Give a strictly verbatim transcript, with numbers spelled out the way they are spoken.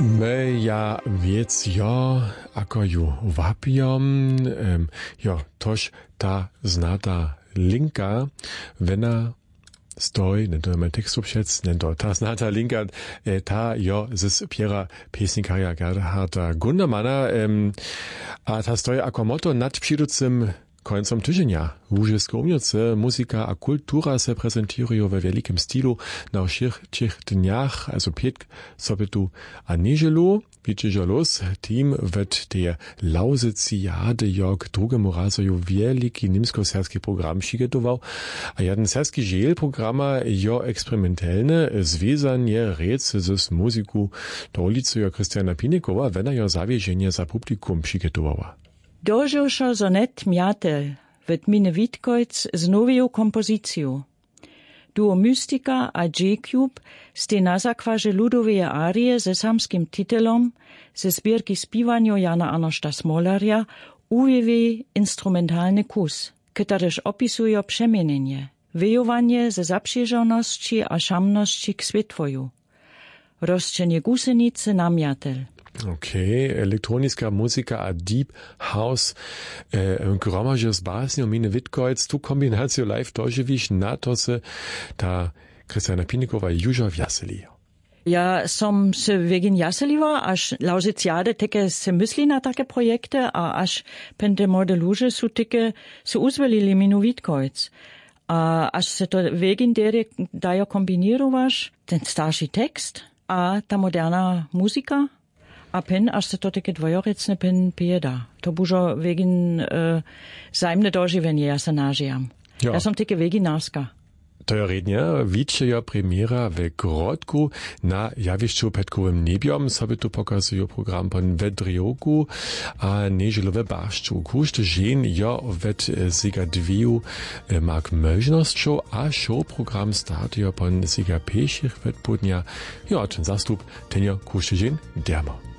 My ja wiec jo, ako ju wapijom, um, jo, toż ta znata linka, wena stoi, ne to mein Text obschätzt, ne to ta znata linka, e, ta jo, zis Piera Pesnikaja Gerharda Gundermana, um, a ta stoi ako motto nad przyducym końcom tygodnia. Łużysko umiejętce, muzyka a kultura se prezentują we wielkim stylu na wszech dniach, also pięć sobie tu a niedzielu, wiecie, los, team wird der Lausiziade Jörg drugiemu razu wielki niemsko-serski program przygotował, a jeden serski dziel programa jo eksperymentalne związanie rec z muzyku do ulicy Krystiana Pinikowa, wena jo zawiezienie za publikum przygotowała. Dožošo zonet Mjatel v Tmine Witkojc z noviju kompoziciju. Duo Mystika a J-Cube ste nazakvaže ludovije arije ze samskim titelom, ze zbirki spivanjo Jana Arnošta Smolarja, ujevi instrumentalny kus, kterež opisujo przemienienie, wyjowanie ze zapřižonosti a šamnosti k světvoju. Rozčenie gusenice na Mjatel. Okay, elektroniská muzika a deep house, äh, gromaže z básňou Mine Witkojc, tu kombináciu live doživíš na to se ta Krystiana Pinikova južo v Jaseli. Ja som se wegen Jaseliva, až Lausiciade teke se mysli na také projekte a až pente modeluže su teke se uzvelili Minu Witkojc. A až se to wegen dere dajo kombinirovaš, ten starší text a ta moderna muzika, a pen, až se to také dvojorecne pen pijeda. To bužo wegen uh, zajemne doživenie, ja se nažijam. Ja. Ja som také veginárska. To je rednia, wičeja premiera w Grodku na jawiszczu Petkowym Nebiom, sobie tu pokazują program pan Wedrioku, a niedzielu we Barszczu. Kuszty żen jo wet siga dwiu mag możnością, a show program startuje pan siga pieszych wet podnia. Ja, ten zastup, ten jo kuszty żen dermo.